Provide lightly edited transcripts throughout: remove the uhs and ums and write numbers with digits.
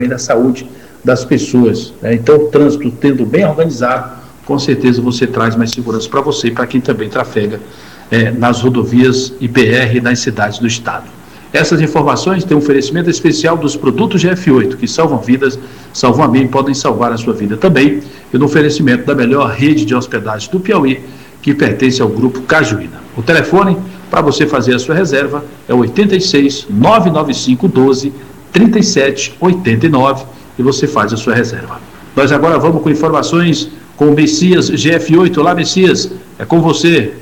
da saúde das pessoas, né? Então, o trânsito tendo bem organizado, com certeza você traz mais segurança para você e para quem também trafega nas rodovias e BR nas cidades do estado. Essas informações têm um oferecimento especial dos produtos GF8, que salvam vidas, salvam a mim, podem salvar a sua vida também, e no oferecimento da melhor rede de hospedagem do Piauí, que pertence ao Grupo Cajuína. O telefone para você fazer a sua reserva é 86 995 12 37 89 e você faz a sua reserva. Nós agora vamos com informações com o Messias GF8. Olá, Messias, é com você.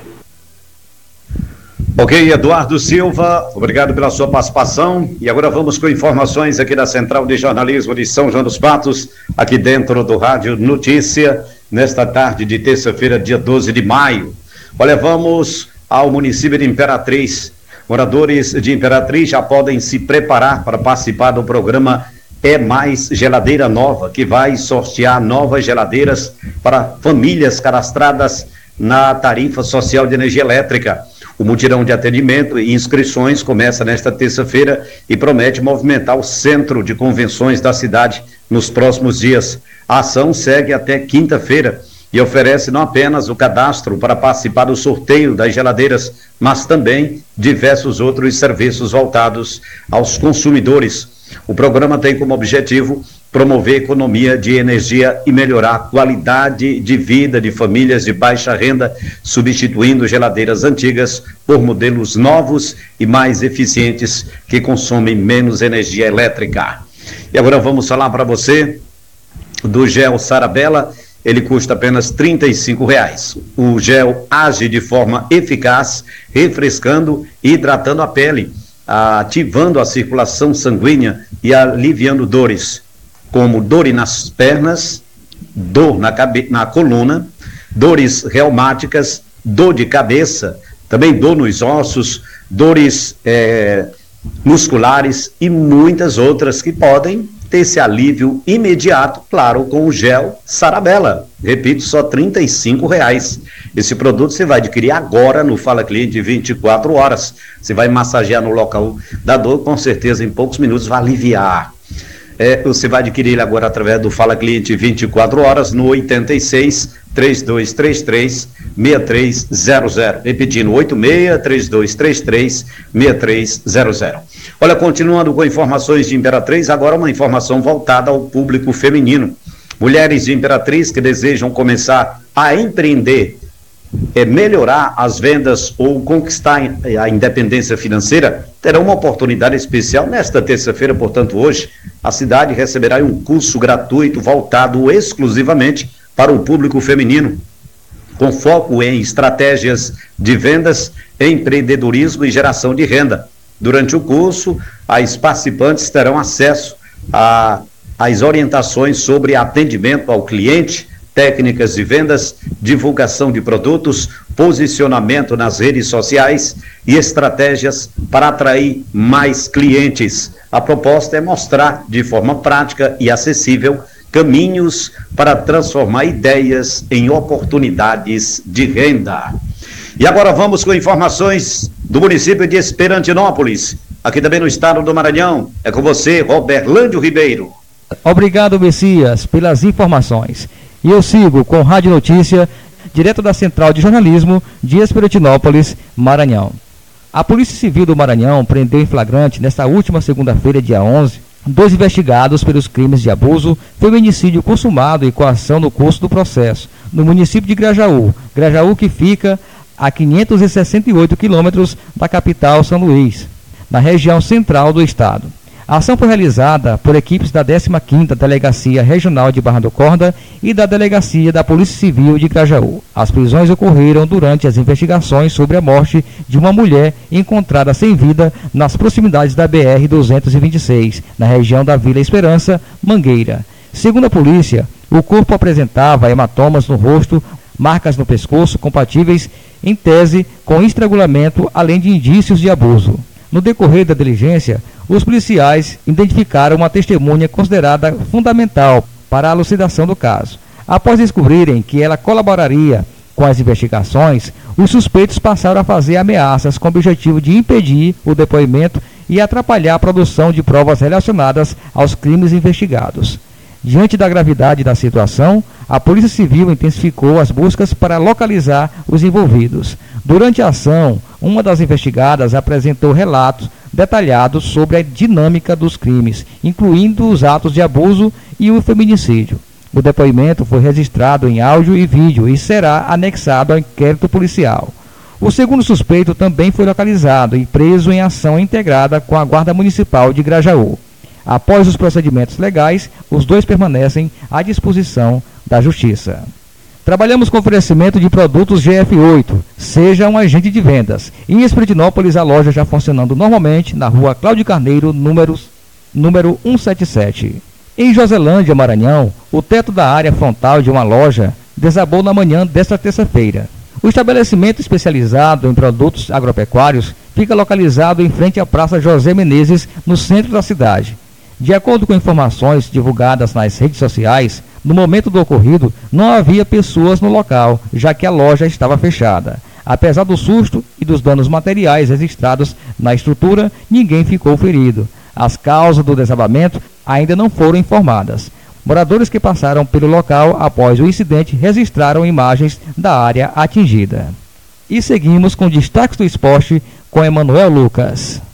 Ok, Eduardo Silva, obrigado pela sua participação. E agora vamos com informações aqui da Central de Jornalismo de São João dos Patos, aqui dentro do Rádio Notícia, nesta tarde de terça-feira, dia 12 de maio. Olha, vamos ao município de Imperatriz. Moradores de Imperatriz já podem se preparar para participar do programa É Mais Geladeira Nova, que vai sortear novas geladeiras para famílias cadastradas na tarifa social de energia elétrica. O mutirão de atendimento e inscrições começa nesta terça-feira e promete movimentar o centro de convenções da cidade nos próximos dias. A ação segue até quinta-feira e oferece não apenas o cadastro para participar do sorteio das geladeiras, mas também diversos outros serviços voltados aos consumidores. O programa tem como objetivo promover economia de energia e melhorar a qualidade de vida de famílias de baixa renda, substituindo geladeiras antigas por modelos novos e mais eficientes que consomem menos energia elétrica. E agora vamos falar para você do gel Sarabella. Ele custa apenas R$35. O gel age de forma eficaz, refrescando e hidratando a pele, ativando a circulação sanguínea e aliviando dores, como dor nas pernas, dor na coluna, dores reumáticas, dor de cabeça, também dor nos ossos, dores musculares e muitas outras que podem ter esse alívio imediato, claro, com o gel Sarabella. Repito, só R$35. Esse produto você vai adquirir agora no Fala Cliente 24 horas. Você vai massagear no local da dor, com certeza em poucos minutos vai aliviar. Você vai adquirir ele agora através do Fala Cliente 24 horas no 86 3233 6300. Repetindo, 86 3233 6300. Olha, continuando com informações de Imperatriz, agora uma informação voltada ao público feminino. Mulheres de Imperatriz que desejam começar a empreender, melhorar as vendas ou conquistar a independência financeira, terão uma oportunidade especial nesta terça-feira. Portanto, hoje, a cidade receberá um curso gratuito voltado exclusivamente para o público feminino, com foco em estratégias de vendas, empreendedorismo e geração de renda. Durante o curso, as participantes terão acesso às orientações sobre atendimento ao cliente, técnicas de vendas, divulgação de produtos, posicionamento nas redes sociais e estratégias para atrair mais clientes. A proposta é mostrar de forma prática e acessível caminhos para transformar ideias em oportunidades de renda. E agora vamos com informações do município de Esperantinópolis, aqui também no estado do Maranhão. É com você, Roberlândio Ribeiro. Obrigado, Messias, pelas informações. E eu sigo com Rádio Notícia, direto da Central de Jornalismo de Esperantinópolis, Maranhão. A Polícia Civil do Maranhão prendeu em flagrante, nesta última segunda-feira, dia 11, 2 investigados pelos crimes de abuso, feminicídio consumado e coação no curso do processo, no município de Grajaú. Grajaú, que fica a 568 quilômetros da capital São Luís, na região central do estado. A ação foi realizada por equipes da 15ª Delegacia Regional de Barra do Corda e da Delegacia da Polícia Civil de Grajaú. As prisões ocorreram durante as investigações sobre a morte de uma mulher encontrada sem vida nas proximidades da BR-226, na região da Vila Esperança, Mangueira. Segundo a polícia, o corpo apresentava hematomas no rosto, marcas no pescoço compatíveis, em tese, com estrangulamento, além de indícios de abuso. No decorrer da diligência, os policiais identificaram uma testemunha considerada fundamental para a elucidação do caso. Após descobrirem que ela colaboraria com as investigações, os suspeitos passaram a fazer ameaças com o objetivo de impedir o depoimento e atrapalhar a produção de provas relacionadas aos crimes investigados. Diante da gravidade da situação, a Polícia Civil intensificou as buscas para localizar os envolvidos. Durante a ação, uma das investigadas apresentou relatos detalhados sobre a dinâmica dos crimes, incluindo os atos de abuso e o feminicídio. O depoimento foi registrado em áudio e vídeo e será anexado ao inquérito policial. O segundo suspeito também foi localizado e preso em ação integrada com a Guarda Municipal de Grajaú. Após os procedimentos legais, os dois permanecem à disposição da Justiça. Trabalhamos com oferecimento de produtos GF8, seja um agente de vendas. Em Espiritinópolis, a loja já funcionando normalmente na rua Cláudio Carneiro, número 177. Em Joselândia, Maranhão, o teto da área frontal de uma loja desabou na manhã desta terça-feira. O estabelecimento especializado em produtos agropecuários fica localizado em frente à Praça José Menezes, no centro da cidade. De acordo com informações divulgadas nas redes sociais, no momento do ocorrido não havia pessoas no local, já que a loja estava fechada. Apesar do susto e dos danos materiais registrados na estrutura, ninguém ficou ferido. As causas do desabamento ainda não foram informadas. Moradores que passaram pelo local após o incidente registraram imagens da área atingida. E seguimos com destaques do esporte com Emanuel Lucas.